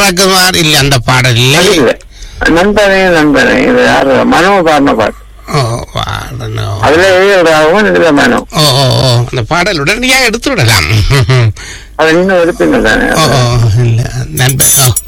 மறக்குமாறு இல்லை அந்த பாடல் இல்லை. நண்பனே நண்பனே இது யாரு மனோ பாடின பாட்டு. அதுல ராகவும் இதுல மனோ. அந்த பாடல் உடனடியாக எடுத்து விடலாம். அது இன்னும் எடுப்பீங்க தானே. இல்ல நண்பன்